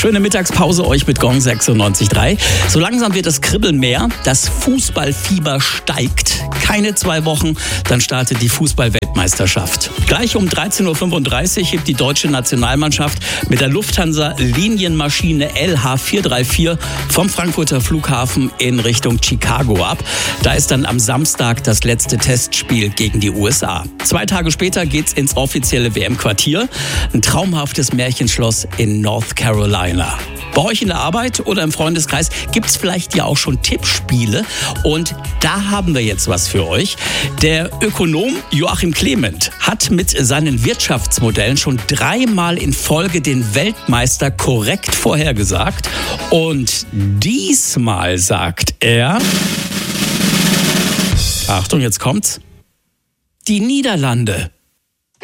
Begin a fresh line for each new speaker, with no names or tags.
Schöne Mittagspause euch mit Gong 96.3. So langsam wird das Kribbeln mehr. Das Fußballfieber steigt. Keine 2 Wochen, dann startet die Fußball-Weltmeisterschaft. Gleich um 13.35 Uhr hebt die deutsche Nationalmannschaft mit der Lufthansa-Linienmaschine LH434 vom Frankfurter Flughafen in Richtung Chicago ab. Da ist dann am Samstag das letzte Testspiel gegen die USA. 2 Tage später geht's ins offizielle WM-Quartier. Ein traumhaftes Märchenschloss in North Carolina. Bei euch in der Arbeit oder im Freundeskreis gibt's vielleicht ja auch schon Tippspiele. Und da haben wir jetzt was für euch. Der Ökonom Joachim Clement hat mit seinen Wirtschaftsmodellen schon 3-mal in Folge den Weltmeister korrekt vorhergesagt. Und diesmal sagt er... Achtung, jetzt kommt's. Die Niederlande.